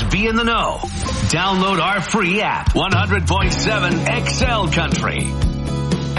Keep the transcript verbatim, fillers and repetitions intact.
be in the know. Download our free app, one hundred point seven X L Country.